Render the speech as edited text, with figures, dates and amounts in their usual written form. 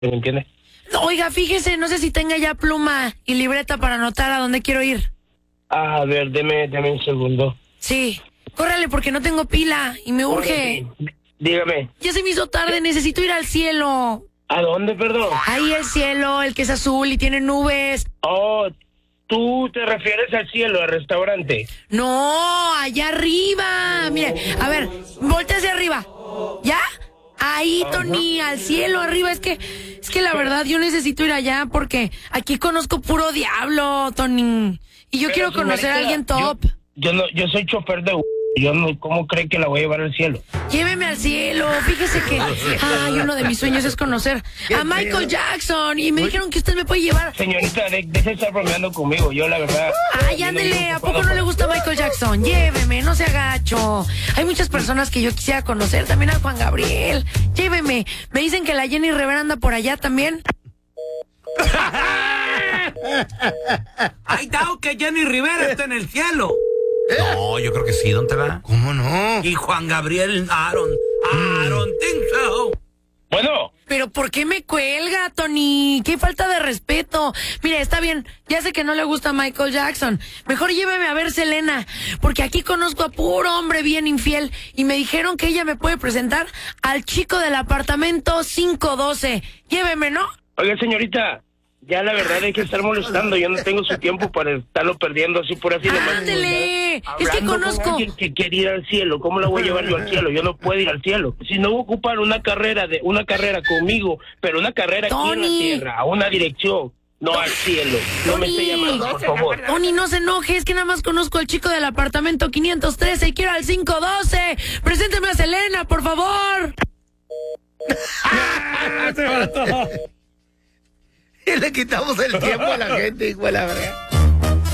¿Me entiendes? Oiga, fíjese, no sé si tenga ya pluma y libreta para anotar a dónde quiero ir. A ver, deme un segundo. Sí, córrale porque no tengo pila y me urge. Dígame. Ya se me hizo tarde, necesito ir al cielo. ¿A dónde, perdón? Ahí el cielo, el que es azul y tiene nubes. Oh, ¿tú te refieres al cielo, al restaurante? No, allá arriba. Mire, a ver, voltea hacia arriba. ¿Ya? Ahí, Tony, al cielo, arriba. Es que la verdad yo necesito ir allá porque aquí conozco puro diablo, Tony. Y yo quiero conocer a alguien top. Yo soy chofer de... ¿Cómo cree que la voy a llevar al cielo? Lléveme al cielo. Fíjese que uno de mis sueños es conocer a Michael Jackson. Y me dijeron que usted me puede llevar. Señorita, deje de estar bromeando conmigo. Yo, la verdad... Ay, ándele, ¿a poco no le gusta Michael Jackson? Lléveme, no se agacho. Hay muchas personas que yo quisiera conocer. También a Juan Gabriel. Lléveme. Me dicen que la Jenny Rivera anda por allá también. Ay, dao que Jenny Rivera está en el cielo. No, yo creo que sí, ¿dónde va? ¿Cómo no? Y Juan Gabriel, Aaron, think so. Bueno. Pero ¿por qué me cuelga, Tony? Qué falta de respeto. Mire, está bien, ya sé que no le gusta Michael Jackson. Mejor lléveme a ver Selena, porque aquí conozco a puro hombre bien infiel y me dijeron que ella me puede presentar al chico del apartamento 512. Lléveme, ¿no? Oiga, señorita, ya la verdad hay que estar molestando. Yo no tengo su tiempo para estarlo perdiendo así por así. ¡Ándele! Es que conozco... Con alguien que quiere ir al cielo. ¿Cómo la voy a llevar yo al cielo? Yo no puedo ir al cielo. Si no voy a ocupar una carrera conmigo, pero una carrera aquí en la tierra, a una dirección, no al cielo. No me esté llamando, por favor. Tony, no se enoje, es que nada más conozco al chico del apartamento 513 y quiero al 512. Presénteme a Selena, por favor. Y le quitamos el tiempo a la gente, hijo de la verdad.